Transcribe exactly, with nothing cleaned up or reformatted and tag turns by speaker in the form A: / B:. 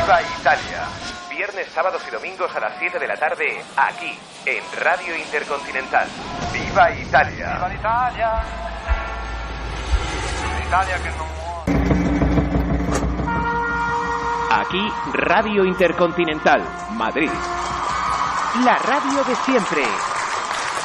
A: Viva Italia. Viernes, sábados y domingos a las siete de la tarde, aquí, en Radio Intercontinental. Viva Italia.
B: Viva l'Italia. L'Italia che non muore.
C: Aquí, Radio Intercontinental, Madrid. La radio de siempre.